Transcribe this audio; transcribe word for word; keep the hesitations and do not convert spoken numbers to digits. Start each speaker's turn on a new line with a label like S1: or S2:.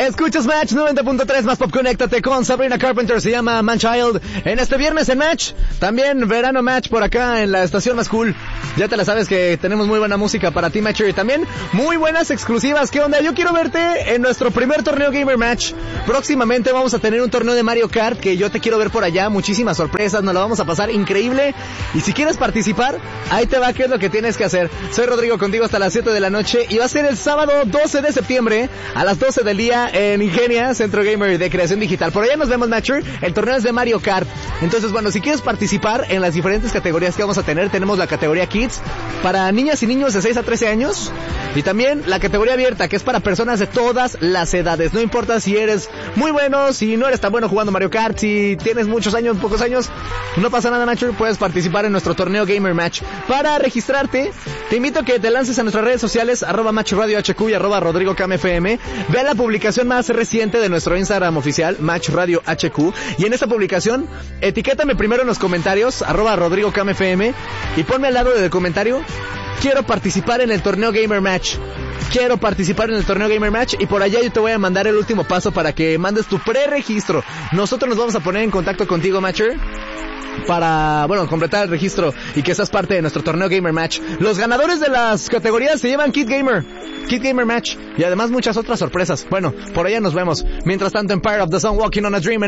S1: Escuchas Match noventa punto tres más Pop. Conéctate con Sabrina Carpenter, se llama Man Child. En este viernes en Match, también verano Match por acá en la estación más cool. Ya te la sabes que tenemos muy buena música para ti, Matcher, y también muy buenas exclusivas. ¿Qué onda? Yo quiero verte en nuestro primer torneo Gamer Match. Próximamente vamos a tener un torneo de Mario Kart que yo te quiero ver por allá. Muchísimas sorpresas, nos lo vamos a pasar increíble. Y si quieres participar, ahí te va qué es lo que tienes que hacer. Soy Rodrigo contigo hasta las siete de la noche y va a ser el sábado doce de septiembre a las doce del día en Ingenia, Centro Gamer de Creación Digital. Por allá nos vemos, Matcher. El torneo es de Mario Kart. Entonces, bueno, si quieres participar en las diferentes categorías que vamos a tener, tenemos la categoría Kids para niñas y niños de seis a trece años y también la categoría abierta, que es para personas de todas las edades. No importa si eres muy bueno, si no eres tan bueno jugando Mario Kart, si tienes muchos años, pocos años, no pasa nada, Matcher, puedes participar en nuestro torneo Gamer Match. Para registrarte, te invito a que te lances a nuestras redes sociales, arroba Match Radio H Q y arroba Rodrigo Cam F M. Ve la publicación más reciente de nuestro Instagram oficial, Match Radio H Q, y en esta publicación, etiquétame primero en los comentarios, arroba Rodrigo Cam F M, y ponme al lado del comentario: quiero participar en el torneo Gamer Match. Quiero participar en el torneo Gamer Match, y por allá yo te voy a mandar el último paso para que mandes tu preregistro. Nosotros nos vamos a poner en contacto contigo, Matcher, para, bueno, completar el registro y que seas parte de nuestro torneo Gamer Match. Los ganadores de las categorías se llevan Kid Gamer, Kid Gamer Match, y además muchas otras sorpresas. Bueno, por allá nos vemos. Mientras tanto, Empire of the Sun, Walking on a Dream.